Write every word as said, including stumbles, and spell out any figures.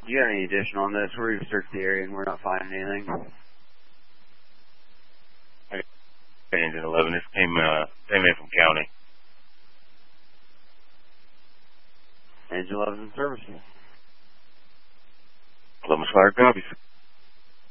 you got any additional on this? We're searched the area and we're not finding anything. Engine eleven, this came, uh, came in from county. Engine eleven in service. Columbus Fire copies.